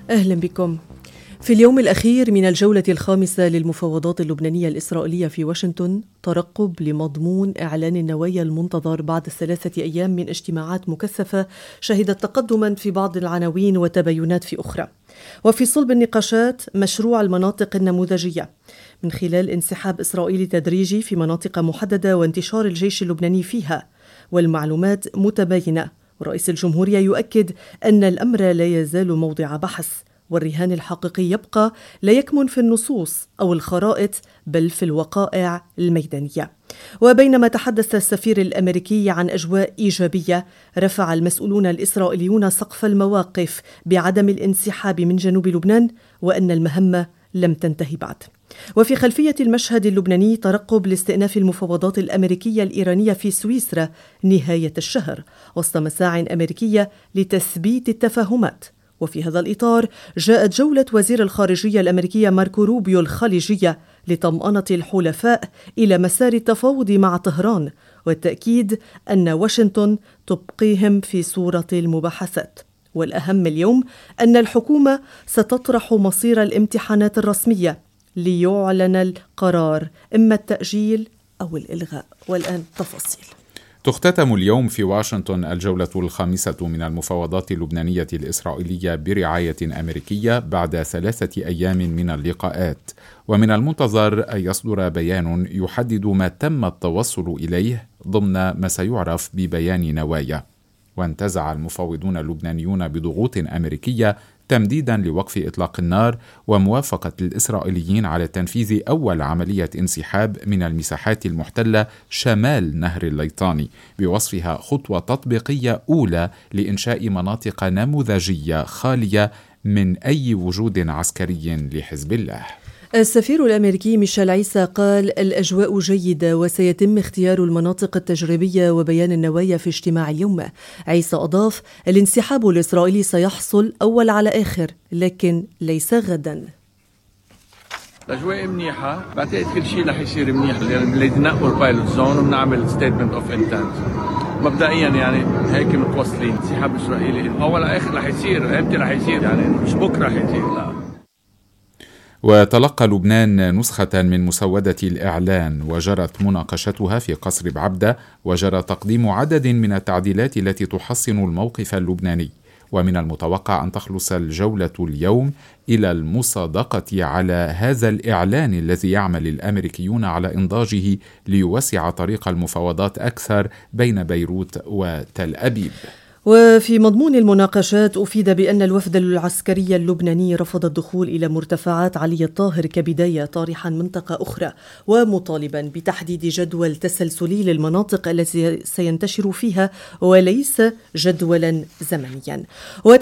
أهلا بكم. في اليوم الأخير من الجولة الخامسة للمفاوضات اللبنانية الإسرائيلية في واشنطن، ترقب لمضمون إعلان النوايا المنتظر بعد 3 أيام من اجتماعات مكثفة شهدت تقدما في بعض العناوين وتباينات في أخرى. وفي صلب النقاشات مشروع المناطق النموذجية من خلال انسحاب إسرائيلي تدريجي في مناطق محددة وانتشار الجيش اللبناني فيها، والمعلومات متباينة، ورئيس الجمهورية يؤكد أن الأمر لا يزال موضع بحث، والرهان الحقيقي يبقى لا يكمن في النصوص أو الخرائط بل في الوقائع الميدانية. وبينما تحدث السفير الأمريكي عن أجواء إيجابية، رفع المسؤولون الإسرائيليون سقف المواقف بعدم الانسحاب من جنوب لبنان وأن المهمة لم تنتهي بعد. وفي خلفية المشهد اللبناني ترقب لاستئناف المفاوضات الأمريكية الإيرانية في سويسرا نهاية الشهر وسط مساع أمريكية لتثبيت التفاهمات. وفي هذا الإطار جاءت جولة وزير الخارجية الأمريكية ماركو روبيو الخليجية لطمأنة الحلفاء إلى مسار التفاوض مع طهران، والتأكيد أن واشنطن تبقيهم في صورة المباحثات. والأهم اليوم أن الحكومة ستطرح مصير الامتحانات الرسمية ليعلن القرار إما التأجيل أو الإلغاء. والآن تفاصيل. تختتم اليوم في واشنطن الجولة الخامسة من المفاوضات اللبنانية الإسرائيلية برعاية أمريكية بعد 3 أيام من اللقاءات، ومن المنتظر أن يصدر بيان يحدد ما تم التوصل إليه ضمن ما سيعرف ببيان نوايا. وانتزع المفاوضون اللبنانيون بضغوط أمريكية تمديدا لوقف إطلاق النار وموافقة الإسرائيليين على تنفيذ أول عملية انسحاب من المساحات المحتلة شمال نهر الليطاني، بوصفها خطوة تطبيقية أولى لإنشاء مناطق نموذجية خالية من أي وجود عسكري لحزب الله. السفير الأمريكي ميشيل عيسى قال: الأجواء جيدة وسيتم اختيار المناطق التجريبية وبيان النوايا في اجتماع اليوم. عيسى أضاف: الانسحاب الإسرائيلي سيحصل أول على آخر، لكن ليس غدا. الأجواء منيحة، بعتقد كل شيء رح يصير منيح، لأن يتنقوا البايلوت زون وبنعمل ستيتمنت اوف انتنت. مبدئيا يعني هيك متوصلين، انسحاب إسرائيلي أول على آخر رح يصير، امتى رح يصير؟ يعني مش بكرة رح يصير، لا. وتلقى لبنان نسخة من مسودة الإعلان وجرت مناقشتها في قصر بعبدة، وجرى تقديم عدد من التعديلات التي تحسن الموقف اللبناني. ومن المتوقع أن تخلص الجولة اليوم إلى المصادقة على هذا الإعلان الذي يعمل الأمريكيون على إنضاجه ليوسع طريق المفاوضات أكثر بين بيروت وتل أبيب. وفي مضمون المناقشات أفيد بأن الوفد العسكري اللبناني رفض الدخول إلى مرتفعات علي الطاهر كبداية، طارحا منطقة أخرى ومطالبا بتحديد جدول تسلسلي للمناطق التي سينتشر فيها وليس جدولا زمنيا.